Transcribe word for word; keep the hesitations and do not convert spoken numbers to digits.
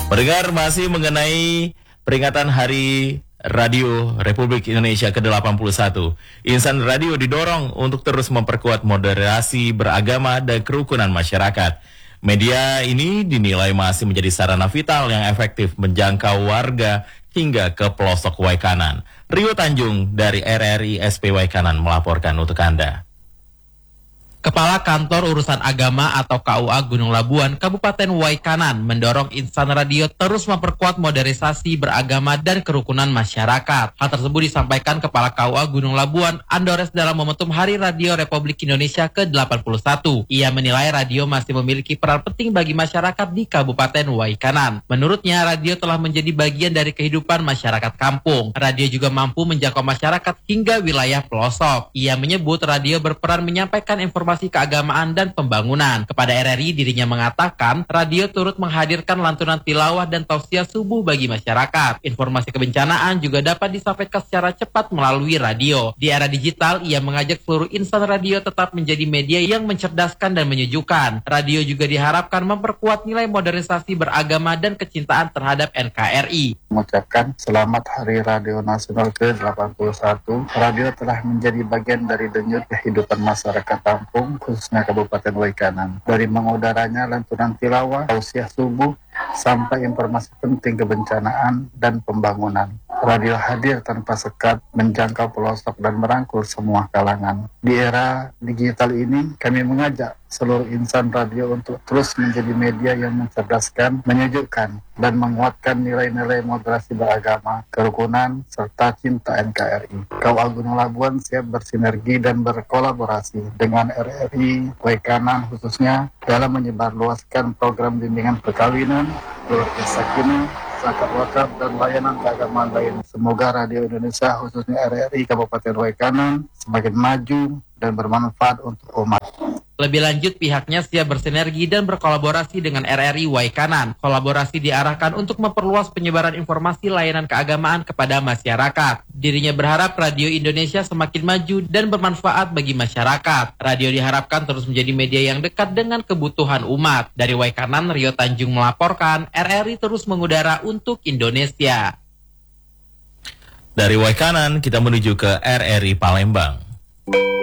Pendengar, masih mengenai peringatan Hari Radio Republik Indonesia ke delapan puluh satu. Insan Radio didorong untuk terus memperkuat moderasi beragama dan kerukunan masyarakat. Media ini dinilai masih menjadi sarana vital yang efektif menjangkau warga hingga ke pelosok Waikanan. Rio Tanjung dari R R I S P Waikanan melaporkan untuk Anda. Kepala Kantor Urusan Agama atau K U A Gunung Labuan, Kabupaten Waikanan mendorong insan radio terus memperkuat modernisasi beragama dan kerukunan masyarakat. Hal tersebut disampaikan Kepala K U A Gunung Labuan, Andores, dalam momentum Hari Radio Republik Indonesia ke delapan puluh satu. Ia menilai radio masih memiliki peran penting bagi masyarakat di Kabupaten Waikanan. Menurutnya, radio telah menjadi bagian dari kehidupan masyarakat kampung. Radio juga mampu menjangkau masyarakat hingga wilayah pelosok. Ia menyebut radio berperan menyampaikan informasi keagamaan dan pembangunan. Kepada R R I, dirinya mengatakan radio turut menghadirkan lantunan tilawah dan tausiah subuh bagi masyarakat. Informasi kebencanaan juga dapat disampaikan secara cepat melalui radio. Di era digital, ia mengajak seluruh insan radio tetap menjadi media yang mencerdaskan dan menyejukkan. Radio juga diharapkan memperkuat nilai modernisasi beragama dan kecintaan terhadap N K R I. Mengucapkan selamat Hari Radio Nasional ke delapan puluh satu. Radio telah menjadi bagian dari denyut kehidupan masyarakat kampung, khususnya Kabupaten Waikanan. Dari mengudaranya lantunan tilawah, tausiah subuh, sampai informasi penting kebencanaan dan pembangunan. Radio hadir tanpa sekat, menjangkau pelosok dan merangkul semua kalangan. Di era digital ini, kami mengajak seluruh insan radio untuk terus menjadi media yang mencerdaskan, menyejukkan, dan menguatkan nilai-nilai moderasi beragama, kerukunan, serta cinta N K R I. K U A Gunung Labuan siap bersinergi dan berkolaborasi dengan R R I Waikanan khususnya dalam menyebarluaskan program bimbingan perkawinan, keluarga sakinah, zakat wakaf, dan layanan keagamaan lain. Semoga Radio Indonesia khususnya R R I Kabupaten Waikanan semakin maju dan bermanfaat untuk umat. Lebih lanjut, pihaknya siap bersinergi dan berkolaborasi dengan R R I Waikanan. Kolaborasi diarahkan untuk memperluas penyebaran informasi layanan keagamaan kepada masyarakat. Dirinya berharap Radio Indonesia semakin maju dan bermanfaat bagi masyarakat. Radio diharapkan terus menjadi media yang dekat dengan kebutuhan umat. Dari Waikanan, Rio Tanjung melaporkan, R R I terus mengudara untuk Indonesia. Dari Waikanan, kita menuju ke R R I Palembang.